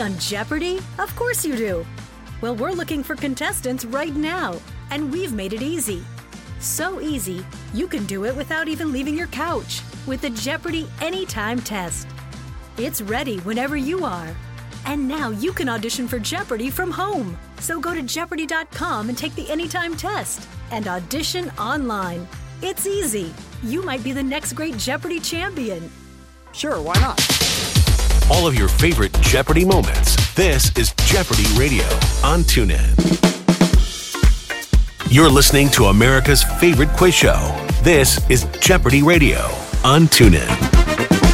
on Jeopardy? Of course you do. Well, we're looking for contestants right now, and we've made it easy. So easy, you can do it without even leaving your couch with the Jeopardy Anytime Test. It's ready whenever you are. And now you can audition for Jeopardy from home. So go to Jeopardy.com and take the Anytime Test and audition online. It's easy. You might be the next great Jeopardy champion. Sure, why not? All of your favorite Jeopardy moments. This is Jeopardy Radio on TuneIn. You're listening to America's favorite quiz show. This is Jeopardy Radio on TuneIn.